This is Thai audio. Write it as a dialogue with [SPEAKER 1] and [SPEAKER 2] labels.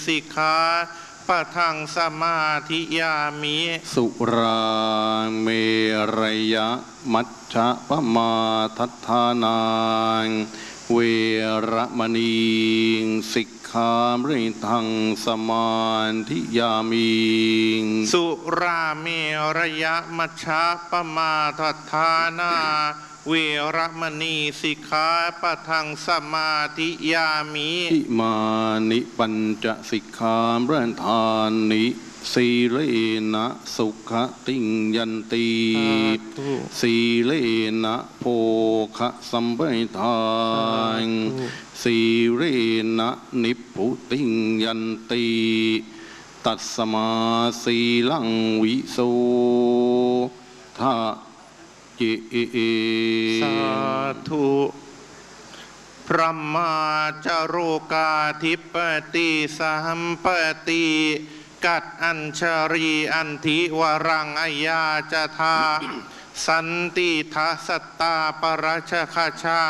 [SPEAKER 1] สิกขาปะทังสมาธิยามิ
[SPEAKER 2] สุราเมรยะมัชฌะปมาทัฏฐานังเวระมณีสิกขาริทังสมาธิยามิ
[SPEAKER 1] สุราเมรยะมัชฌะปมาทัฏฐานาเวระมณีสิกขาปะทังสมาธิยามิ
[SPEAKER 2] อิมานิปัญจสิกขาปะทานิสีเลนะสุขติงยันติสีเลนะโภคะสัมปทานสีเลนะนิพพุติงยันติตัสสมาสีลังวิโสทะเจ
[SPEAKER 1] สาธุพระมาจารุกาธิปติสัมปติกัดอัญชรีอันธิวรังอายาจทาสันติทัสตตาปรัชคชา